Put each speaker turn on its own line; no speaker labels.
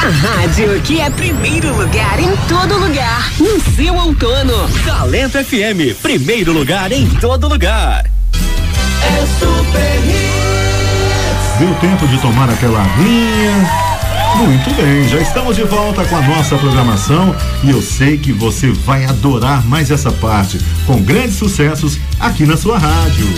rádio que é primeiro lugar em todo lugar. No seu outono.
Talento FM, primeiro lugar em todo lugar.
É Super Hits.
Deu tempo de tomar aquela aguinha? Muito bem, já estamos de volta com a nossa programação e eu sei que você vai adorar mais essa parte, com grandes sucessos aqui na sua rádio.